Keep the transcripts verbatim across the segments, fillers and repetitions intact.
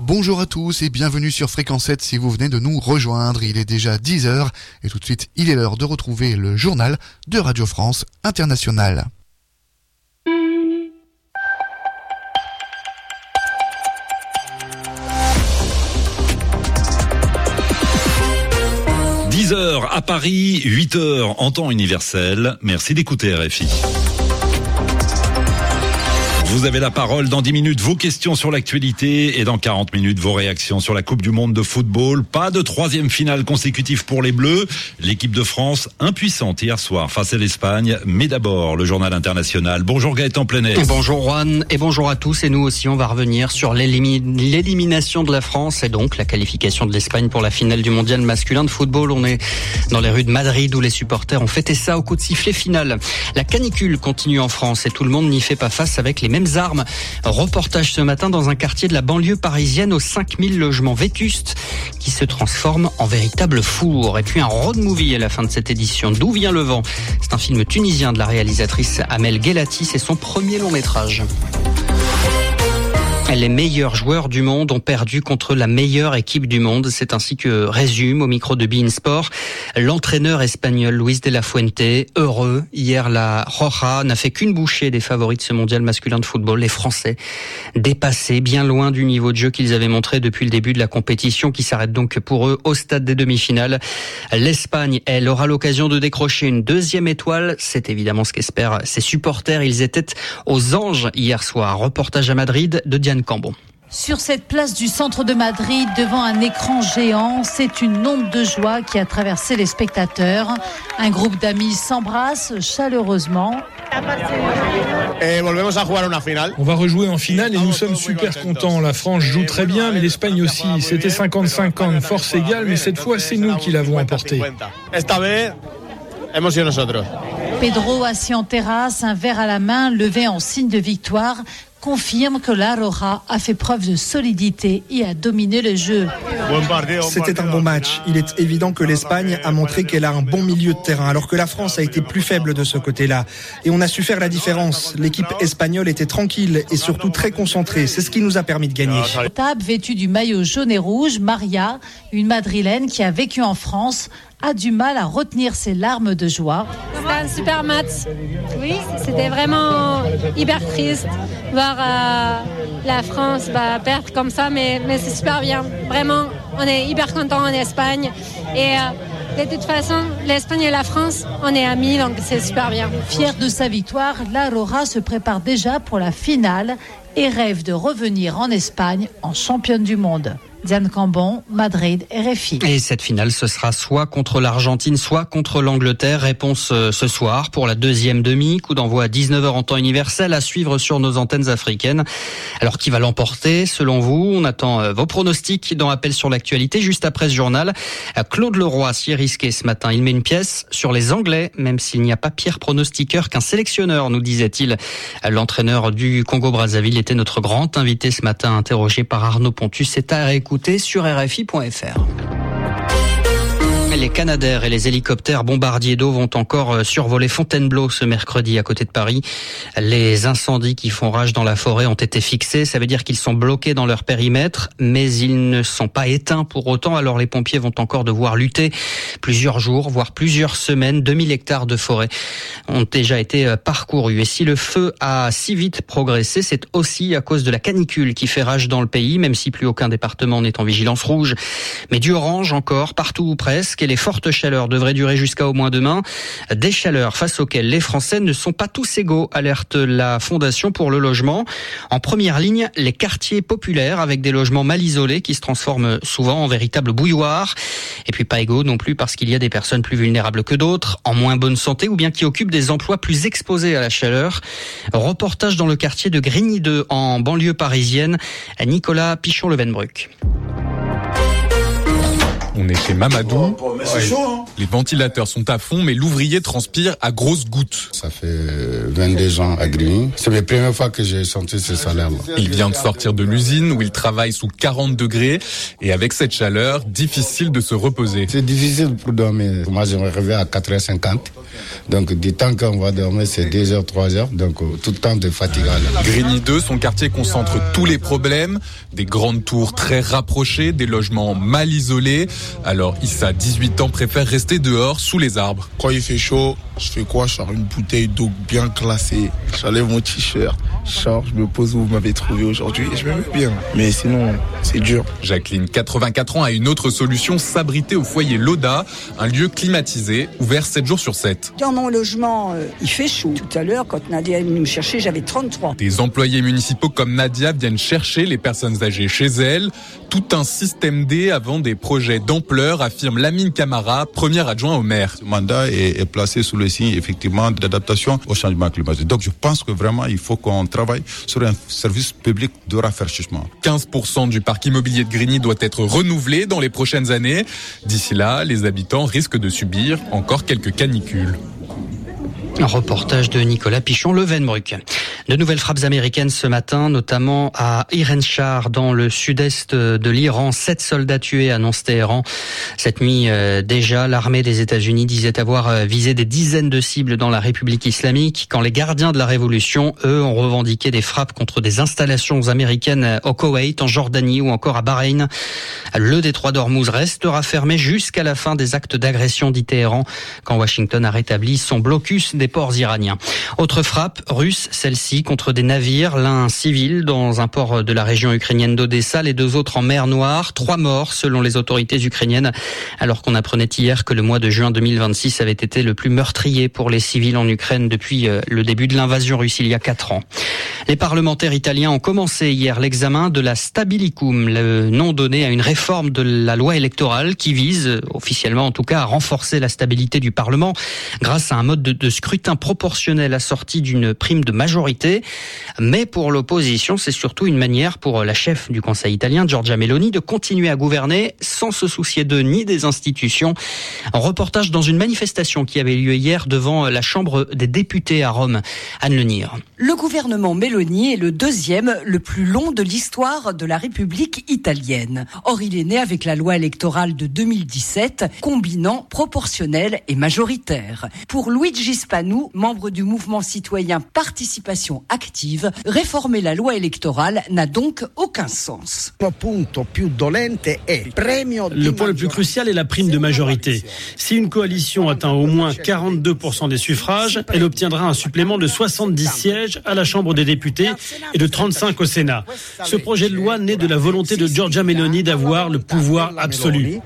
Bonjour à tous et bienvenue sur Fréquence sept si vous venez de nous rejoindre. Il est déjà dix heures et tout de suite, il est l'heure de retrouver le journal de Radio France Internationale. dix heures à Paris, huit heures en temps universel. Merci d'écouter R F I. Vous avez la parole dans dix minutes, vos questions sur l'actualité et dans quarante minutes, vos réactions sur la Coupe du Monde de football. Pas de troisième finale consécutive pour les Bleus. L'équipe de France impuissante hier soir face à l'Espagne. Mais d'abord, le journal international. Bonjour Gaëtan Plenet. Bonjour Juan et bonjour à tous. Et nous aussi, on va revenir sur l'élimi- l'élimination de la France et donc la qualification de l'Espagne pour la finale du mondial masculin de football. On est dans les rues de Madrid où les supporters ont fêté ça au coup de sifflet final. La canicule continue en France et tout le monde n'y fait pas face avec les mêmes armes. Reportage ce matin dans un quartier de la banlieue parisienne aux cinq mille logements vétustes qui se transforment en véritable four. Et puis un road movie à la fin de cette édition. D'où vient le vent ? C'est un film tunisien de la réalisatrice Amel Guelati. C'est son premier long métrage. Les meilleurs joueurs du monde ont perdu contre la meilleure équipe du monde. C'est ainsi que résume au micro de beIN Sport l'entraîneur espagnol Luis de la Fuente. Heureux, hier la Roja n'a fait qu'une bouchée des favoris de ce mondial masculin de football. Les Français dépassés, bien loin du niveau de jeu qu'ils avaient montré depuis le début de la compétition qui s'arrête donc pour eux au stade des demi-finales. L'Espagne, elle, aura l'occasion de décrocher une deuxième étoile. C'est évidemment ce qu'espèrent ses supporters. Ils étaient aux anges hier soir. Reportage à Madrid de Diane Cambon. Sur cette place du centre de Madrid, devant un écran géant, c'est une onde de joie qui a traversé les spectateurs. Un groupe d'amis s'embrasse chaleureusement. On va rejouer en finale et nous sommes super contents. La France joue très bien, mais l'Espagne aussi. C'était cinquante cinquante, force égale, mais cette fois, c'est nous qui l'avons emporté. Pedro, assis en terrasse, un verre à la main, levé en signe de victoire, confirme que la Roja a fait preuve de solidité et a dominé le jeu. C'était un bon match. Il est évident que l'Espagne a montré qu'elle a un bon milieu de terrain, alors que la France a été plus faible de ce côté-là. Et on a su faire la différence. L'équipe espagnole était tranquille et surtout très concentrée. C'est ce qui nous a permis de gagner. Table vêtue du maillot jaune et rouge, Maria, une Madrilène qui a vécu en France, a du mal à retenir ses larmes de joie. C'était un super match. Oui, c'était vraiment hyper triste voir euh, la France bah, perdre comme ça, mais, mais c'est super bien. Vraiment, on est hyper contents en Espagne. Et euh, de toute façon, l'Espagne et la France, on est amis, donc c'est super bien. Fière de sa victoire, la Roja se prépare déjà pour la finale et rêve de revenir en Espagne en championne du monde. Diane Cambon, Madrid, R F I. Et cette finale, ce sera soit contre l'Argentine, soit contre l'Angleterre. Réponse euh, ce soir pour la deuxième demi. Coup d'envoi à dix-neuf heures en temps universel à suivre sur nos antennes africaines. Alors, qui va l'emporter selon vous ? On attend euh, vos pronostics dans Appel sur l'actualité juste après ce journal. Euh, Claude Leroy s'y est risqué ce matin. Il met une pièce sur les Anglais, même s'il n'y a pas pire pronostiqueur qu'un sélectionneur, nous disait-il. Euh, l'entraîneur du Congo-Brazzaville était notre grand invité ce matin, interrogé par Arnaud Pontus. C'est à réécouter sur R F I point F R. Les Canadair et les hélicoptères bombardiers d'eau vont encore survoler Fontainebleau ce mercredi à côté de Paris. Les incendies qui font rage dans la forêt ont été fixés. Ça veut dire qu'ils sont bloqués dans leur périmètre, mais ils ne sont pas éteints pour autant. Alors les pompiers vont encore devoir lutter plusieurs jours, voire plusieurs semaines. deux mille hectares de forêt ont déjà été parcourus. Et si le feu a si vite progressé, c'est aussi à cause de la canicule qui fait rage dans le pays, même si plus aucun département n'est en vigilance rouge. Mais du orange encore, partout ou presque. Et les fortes chaleurs devraient durer jusqu'à au moins demain. Des chaleurs face auxquelles les Français ne sont pas tous égaux, alerte la Fondation pour le logement. En première ligne, les quartiers populaires avec des logements mal isolés qui se transforment souvent en véritables bouilloires. Et puis pas égaux non plus parce qu'il y a des personnes plus vulnérables que d'autres, en moins bonne santé ou bien qui occupent des emplois plus exposés à la chaleur. Reportage dans le quartier de Grigny deux en banlieue parisienne. Nicolas Pichon-Levenbruck. On est chez Mamadou, mais c'est chaud, hein. Les ventilateurs sont à fond, mais l'ouvrier transpire à grosses gouttes. Ça fait vingt-deux ans à Grigny. C'est la première fois que j'ai senti ce salaire-là. Il vient de sortir de l'usine où il travaille sous quarante degrés et avec cette chaleur, difficile de se reposer. C'est difficile pour dormir. Moi, je me réveille à quatre heures cinquante. Donc, du temps qu'on va dormir, c'est deux heures, trois heures. Donc, tout le temps de fatigue. Grigny deux, son quartier concentre tous les problèmes. Des grandes tours très rapprochées, des logements mal isolés. Alors, Issa, dix-huit ans, préfère rester dehors, sous les arbres. Quand il fait chaud, je fais quoi? Je sors une bouteille d'eau bien glacée. J'enlève mon t-shirt. Je sors, je me pose où vous m'avez trouvé aujourd'hui et je me mets bien. Mais sinon, c'est dur. Jacqueline, quatre-vingt-quatre ans, a une autre solution, s'abriter au foyer Loda, un lieu climatisé, ouvert sept jours sur sept. Dans mon logement, euh, il fait chaud. Tout à l'heure, quand Nadia est venue me chercher, j'avais trente-trois. Des employés municipaux comme Nadia viennent chercher les personnes âgées chez elles. Tout un système D avant des projets d'ampleur, affirme Lamine Camara, premier adjoint au maire. Ce mandat est, est placé sous le signe, effectivement, d'adaptation au changement climatique. Donc, je pense que vraiment, il faut qu'on travaille sur un service public de rafraîchissement. quinze pour cent du parc immobilier de Grigny doit être renouvelé dans les prochaines années. D'ici là, les habitants risquent de subir encore quelques canicules. Un reportage de Nicolas Pichon-Levenbruck. De nouvelles frappes américaines ce matin, notamment à Irenchar, dans le sud-est de l'Iran. Sept soldats tués, annonce Téhéran. Cette nuit, euh, déjà, l'armée des États-Unis disait avoir euh, visé des dizaines de cibles dans la République islamique, quand les gardiens de la Révolution, eux, ont revendiqué des frappes contre des installations américaines au Koweït, en Jordanie ou encore à Bahreïn. Le détroit d'Ormuz restera fermé jusqu'à la fin des actes d'agression, dit Téhéran, quand Washington a rétabli son blocus des ports iraniens. Autre frappe russe, celle-ci contre des navires, l'un civil dans un port de la région ukrainienne d'Odessa, les deux autres en mer Noire. Trois morts selon les autorités ukrainiennes, alors qu'on apprenait hier que le mois de juin deux mille vingt-six avait été le plus meurtrier pour les civils en Ukraine depuis le début de l'invasion russe il y a quatre ans. Les parlementaires italiens ont commencé hier l'examen de la Stabilicum, le nom donné à une réforme de la loi électorale qui vise, officiellement en tout cas, à renforcer la stabilité du Parlement grâce à un mode de, de scrutin proportionnel assorti d'une prime de majorité. Mais pour l'opposition, c'est surtout une manière pour la chef du Conseil italien, Giorgia Meloni, de continuer à gouverner sans se soucier d'eux ni des institutions. Un reportage dans une manifestation qui avait lieu hier devant la Chambre des députés à Rome. Anne Lenire. Le gouvernement Meloni est le deuxième, le plus long de l'histoire de la République italienne. Or, il est né avec la loi électorale de deux mille dix-sept, combinant proportionnel et majoritaire. Pour Luigi Spanu, membre du mouvement citoyen Participation Active, réformer la loi électorale n'a donc aucun sens. Le point le plus crucial est la prime de majorité. Si une coalition atteint au moins quarante-deux pour cent des suffrages, elle obtiendra un supplément de soixante-dix sièges à la Chambre des députés et de trente-cinq au Sénat. Ce projet de loi naît de la volonté de Giorgia Meloni d'avoir le pouvoir absolu.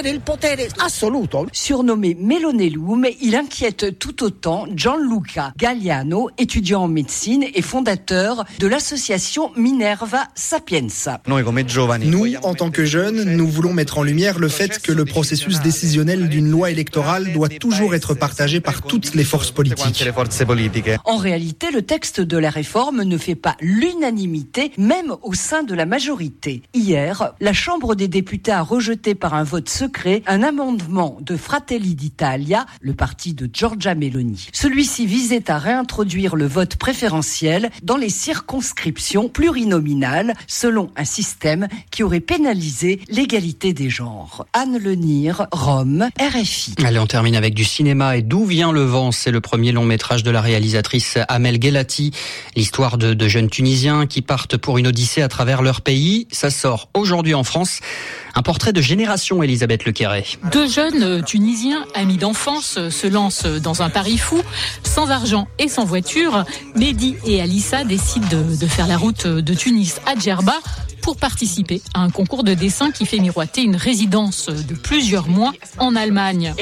Surnommé Melonellum, il inquiète tout autant Gianluca Galliano, étudiant en médecine et fondateur de l'association Minerva Sapienza. Nous, en tant que jeunes, nous voulons mettre en lumière le fait que le processus décisionnel d'une loi électorale doit toujours être partagé par toutes les forces politiques. En réalité, le texte de la réforme ne fait pas l'unanimité, même au sein de la majorité. Hier, la Chambre des députés a rejeté par un vote secret un amendement de Fratelli d'Italia, le parti de Giorgia Meloni. Celui-ci visait à réintroduire le vote préférentiel dans les circonscriptions plurinominales, selon un système qui aurait pénalisé l'égalité des genres. Anne Lenire, Rome, R F I. Allez, on termine avec du cinéma et D'où vient le vent. C'est le premier long métrage de la réalisatrice Amel Guellati. L'histoire de, de jeunes Tunisiens qui partent pour une odyssée à travers leur pays. Ça sort aujourd'hui en France. Un portrait de génération, Elisabeth Lequerret. Deux jeunes Tunisiens, amis d'enfance, se lancent dans un pari fou. Sans argent et sans voiture, Mehdi et Alissa décident de, de faire la route de Tunis à Djerba pour participer à un concours de dessin qui fait miroiter une résidence de plusieurs mois en Allemagne.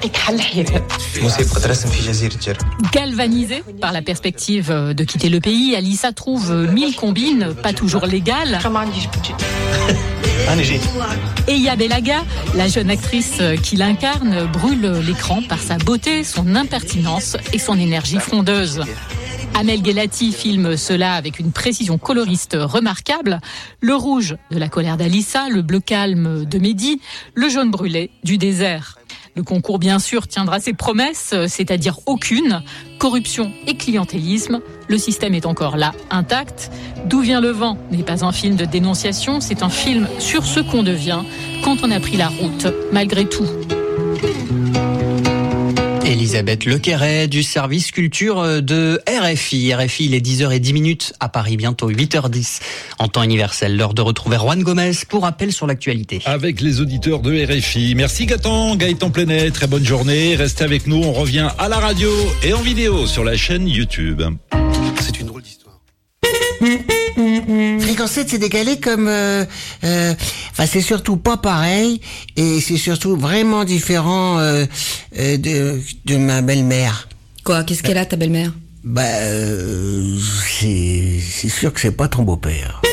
Galvanisée par la perspective de quitter le pays, Alissa trouve mille combines, pas toujours légales. Et Yabelaga, la jeune actrice qui l'incarne, brûle l'écran par sa beauté, son impertinence et son énergie frondeuse. Amel Guellati filme cela avec une précision coloriste remarquable. Le rouge de la colère d'Alissa, le bleu calme de Mehdi, le jaune brûlé du désert. Le concours, bien sûr, tiendra ses promesses, c'est-à-dire aucune. Corruption et clientélisme. Le système est encore là, intact. D'où vient le vent n'est pas un film de dénonciation, c'est un film sur ce qu'on devient quand on a pris la route, malgré tout. Elisabeth Lequeret du service culture de R F I. R F I, il est dix heures dix à Paris, bientôt huit heures dix en temps universel. L'heure de retrouver Juan Gomez pour rappel sur l'actualité. Avec les auditeurs de R F I. Merci Gaëtan, Gaëtan Plenet, très bonne journée. Restez avec nous, on revient à la radio et en vidéo sur la chaîne YouTube. C'est une drôle d'histoire. Fréquence sept, c'est décalé comme... Euh, euh, enfin, c'est surtout pas pareil, et c'est surtout vraiment différent euh, euh, de, de ma belle-mère. Quoi? Qu'est-ce qu'elle a, ta belle-mère? Bah, euh, c'est, c'est sûr que c'est pas ton beau-père.